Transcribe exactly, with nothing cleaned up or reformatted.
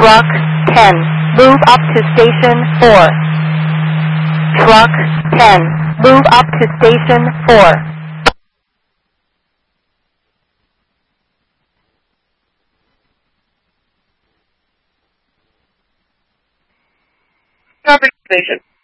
Truck ten, move up to station four. Truck ten, move up to station four. Stopping station.